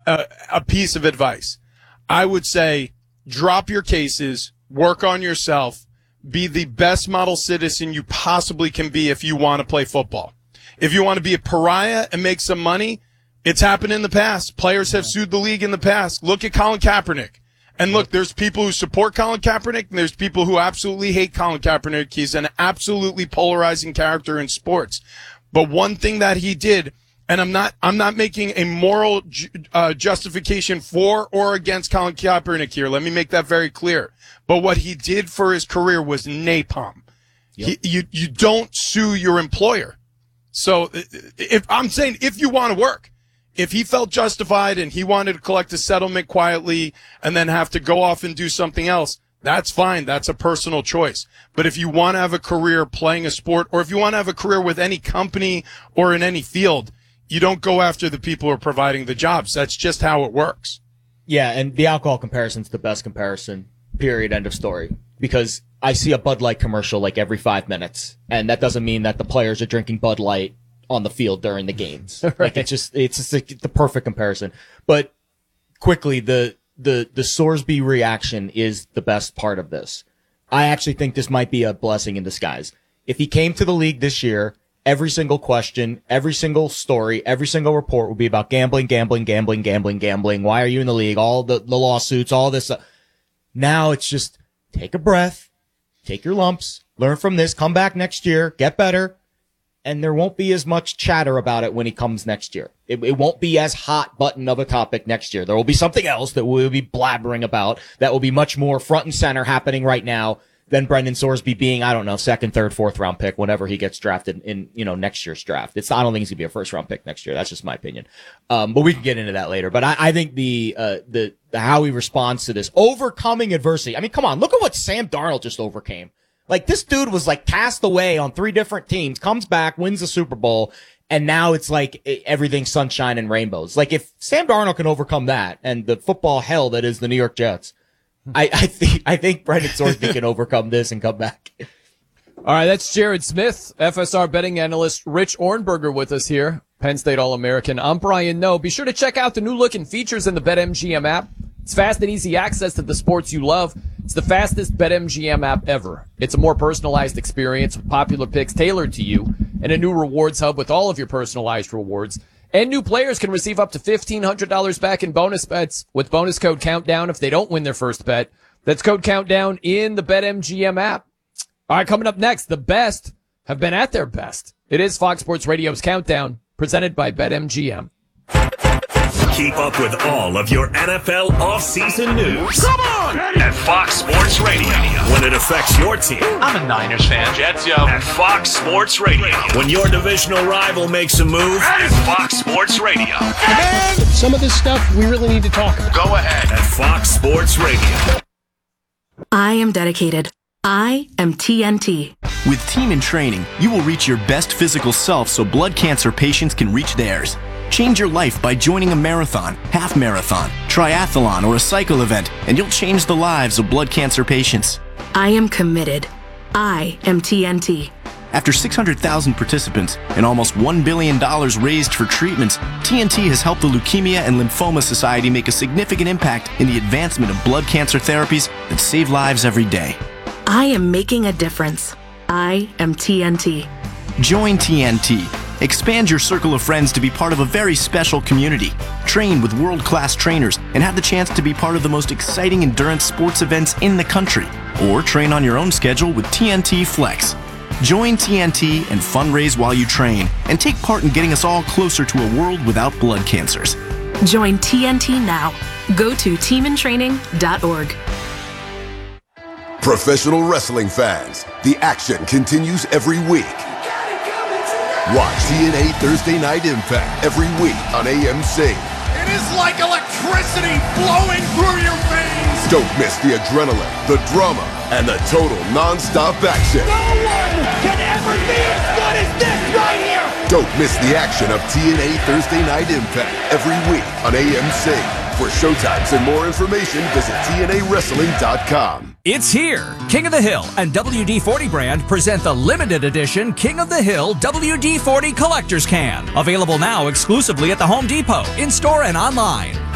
a piece of advice, I would say drop your cases, work on yourself, be the best model citizen you possibly can be if you want to play football. If you want to be a pariah and make some money, it's happened in the past. Players have sued the league in the past. Look at Colin Kaepernick. And look, there's people who support Colin Kaepernick, and there's people who absolutely hate Colin Kaepernick. He's an absolutely polarizing character in sports. But one thing that he did, and I'm not making a moral justification for or against Colin Kaepernick here. Let me make that very clear. But what he did for his career was napalm. Yep. You don't sue your employer. So if you want to work, if he felt justified and he wanted to collect a settlement quietly and then have to go off and do something else, that's fine. That's a personal choice. But if you want to have a career playing a sport, or if you want to have a career with any company or in any field, you don't go after the people who are providing the jobs. That's just how it works. Yeah, and the alcohol comparison's the best comparison, period, end of story. Because I see a Bud Light commercial like every 5 minutes, and that doesn't mean that the players are drinking Bud Light on the field during the games. Right. Like it's just like the perfect comparison. But quickly, the Sorsby reaction is the best part of this. I actually think this might be a blessing in disguise. If he came to the league this year, every single question, every single story, every single report would be about gambling. Why are you in the league? All the lawsuits, all this. Now it's just take a breath, take your lumps, learn from this, come back next year, get better. And there won't be as much chatter about it when he comes next year. It won't be as hot button of a topic next year. There will be something else that we'll be blabbering about that will be much more front and center happening right now than Brendan Sorsby being, I don't know, second, third, fourth round pick whenever he gets drafted in, next year's draft. I don't think he's gonna be a first round pick next year. That's just my opinion. But we can get into that later. But I think the how he responds to this overcoming adversity. I mean, come on, look at what Sam Darnold just overcame. Like, this dude was like cast away on 3 different teams, comes back, wins the Super Bowl, and now it's like everything's sunshine and rainbows. Like, if Sam Darnold can overcome that and the football hell that is the New York Jets, I think Brendan Sorsby can overcome this and come back. All right, that's Jared Smith, FSR betting analyst, Rich Ornberger with us here, Penn State All-American. I'm Brian Noe. Be sure to check out the new look and features in the BetMGM app. It's fast and easy access to the sports you love. It's the fastest BetMGM app ever. It's a more personalized experience with popular picks tailored to you and a new rewards hub with all of your personalized rewards. And new players can receive up to $1,500 back in bonus bets with bonus code Countdown if they don't win their first bet. That's code Countdown in the BetMGM app. All right, coming up next, the best have been at their best. It is Fox Sports Radio's Countdown, presented by BetMGM. Keep up with all of your NFL offseason news. Come on! At Fox Sports Radio. When it affects your team. I'm a Niners fan. Jets, yo. At Fox Sports Radio. When your divisional rival makes a move. At Fox Sports Radio. And some of this stuff we really need to talk about. Go ahead. At Fox Sports Radio. I am dedicated. I am TNT. With Team in Training, you will reach your best physical self so blood cancer patients can reach theirs. Change your life by joining a marathon, half marathon, triathlon, or a cycle event, and you'll change the lives of blood cancer patients. I am committed. I am TNT. After 600,000 participants and almost $1 billion raised for treatments, TNT has helped the Leukemia and Lymphoma Society make a significant impact in the advancement of blood cancer therapies that save lives every day. I am making a difference. I am TNT. Join TNT. Expand your circle of friends to be part of a very special community. Train with world-class trainers and have the chance to be part of the most exciting endurance sports events in the country. Or train on your own schedule with TNT Flex. Join TNT and fundraise while you train and take part in getting us all closer to a world without blood cancers. Join TNT now. Go to teamintraining.org. Professional wrestling fans, the action continues every week. Watch TNA Thursday Night Impact every week on AMC. It is like electricity flowing through your veins. Don't miss the adrenaline, the drama, and the total non-stop action. No one can ever be as good as this right here. Don't miss the action of TNA Thursday Night Impact every week on AMC. For showtimes and more information, visit TNAWrestling.com. It's here. King of the Hill and WD-40 brand present the limited edition King of the Hill WD-40 Collector's Can. Available now exclusively at the Home Depot, in-store and online.